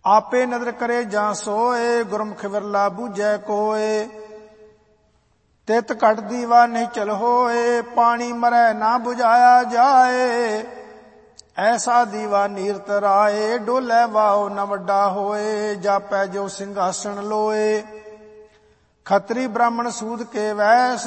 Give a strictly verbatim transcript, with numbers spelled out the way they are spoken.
ਆਪੇ ਨਦਰ ਕਰੇ ਜਾਂ ਸੋਏ, ਗੁਰਮੁਖ ਵਿਰਲਾ ਬੂਝੈ ਕੋਏ। ਤਿਤ ਘਟ ਦੀਵਾ ਨਹੀਂ ਚਲ ਹੋਏ, ਪਾਣੀ ਮਰੈ ਨਾ ਬੁਝਾਇਆ ਜਾਏ। ਐਸਾ ਦੀਵਾ ਨੀਰ ਤਰਾਏ, ਡੋਲੇ ਵਾਓ ਨ ਵੱਡਾ ਹੋਏ। ਜਾਪੈ ਜੋ ਸਿੰਘਾਸਣ ਲੋਏ, ਖੱਤਰੀ ਬ੍ਰਾਹਮਣ ਸੂਦ ਕੇ ਵੈਸ,